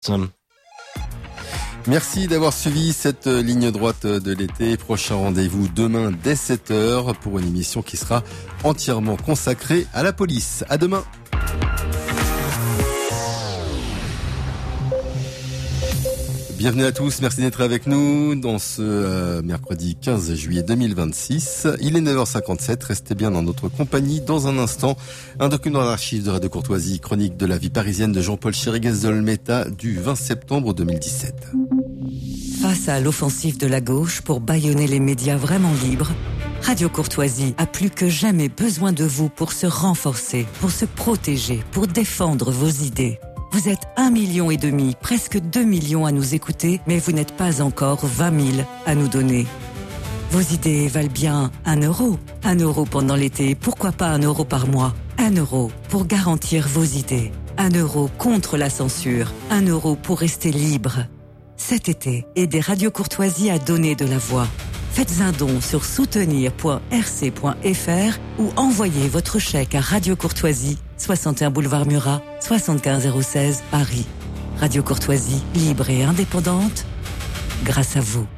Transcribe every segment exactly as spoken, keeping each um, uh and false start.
Merci d'avoir suivi cette ligne droite de l'été. Prochain rendez-vous demain dès sept heures pour une émission qui sera entièrement consacrée à la police. À demain. Bienvenue à tous, merci d'être avec nous dans ce euh, mercredi quinze juillet deux mille vingt-six. Il est neuf heures cinquante-sept, restez bien dans notre compagnie. Dans un instant, un document d'archives de Radio Courtoisie, chronique de la vie parisienne de Jean-Paul Chériguez de Olmeta du vingt septembre deux mille dix-sept. Face à l'offensive de la gauche pour bâillonner les médias vraiment libres, Radio Courtoisie a plus que jamais besoin de vous pour se renforcer, pour se protéger, pour défendre vos idées. Vous êtes un million et demi, presque deux millions à nous écouter, mais vous n'êtes pas encore vingt mille à nous donner. Vos idées valent bien un euro. Un euro pendant l'été, pourquoi pas un euro par mois? Un euro pour garantir vos idées. Un euro contre la censure. Un euro pour rester libre. Cet été, aidez Radio Courtoisie à donner de la voix. Faites un don sur soutenir point r c point f r ou envoyez votre chèque à Radio Courtoisie, soixante et un boulevard Murat, soixante-quinze zéro seize, Paris. Radio Courtoisie, libre et indépendante, grâce à vous.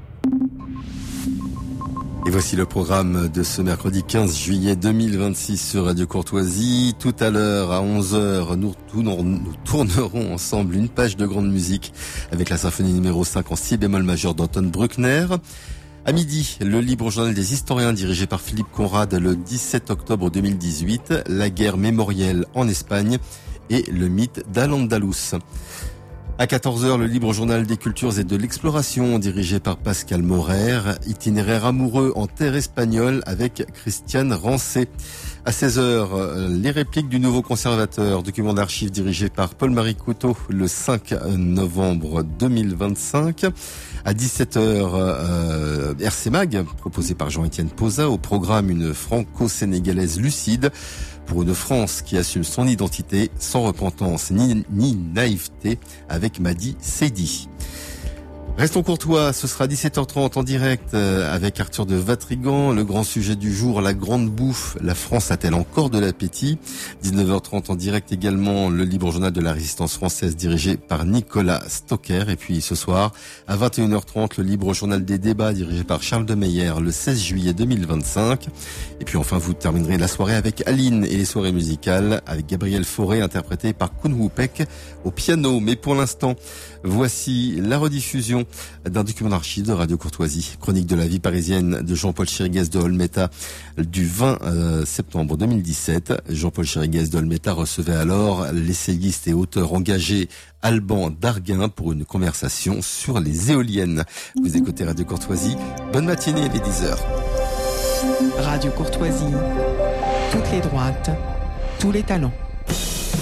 Et voici le programme de ce mercredi quinze juillet deux mille vingt-six sur Radio Courtoisie. Tout à l'heure, à onze heures, nous, nous tournerons ensemble une page de grande musique avec la symphonie numéro cinq en si bémol majeur d'Anton Bruckner. À midi, le libre journal des historiens dirigé par Philippe Conrad le dix-sept octobre deux mille dix-huit, la guerre mémorielle en Espagne et le mythe d'Al-Andalus. À quatorze heures, le libre journal des cultures et de l'exploration dirigé par Pascal Maurer, itinéraire amoureux en terre espagnole avec Christiane Rancé. À seize heures, les répliques du nouveau conservateur, document d'archives dirigé par Paul-Marie Couteau le cinq novembre deux mille vingt-cinq. À dix-sept heures, euh, R C Mag, proposé par Jean-Étienne Posa, au programme une franco-sénégalaise lucide pour une France qui assume son identité sans repentance ni, ni naïveté avec Madi Seydi. Restons courtois, ce sera dix-sept heures trente en direct avec Arthur de Vatrigan. Le grand sujet du jour, la grande bouffe. La France a-t-elle encore de l'appétit? dix-neuf heures trente en direct également, le libre journal de la résistance française dirigé par Nicolas Stocker. Et puis ce soir, à vingt et une heures trente, le libre journal des débats dirigé par Charles de Meyer le seize juillet deux mille vingt-cinq. Et puis enfin, vous terminerez la soirée avec Aline et les soirées musicales avec Gabriel Fauré interprété par Koen Woepek au piano. Mais pour l'instant, voici la rediffusion d'un document d'archives de Radio Courtoisie, chronique de la vie parisienne de Jean-Paul Chériguez de Olmeta du vingt septembre deux mille dix-sept. Jean-Paul Chériguez de Olmeta recevait alors l'essayiste et auteur engagé Alban Darguin pour une conversation sur les éoliennes. Vous écoutez Radio Courtoisie. Bonne matinée, il est dix heures. Radio Courtoisie, toutes les droites, tous les talents.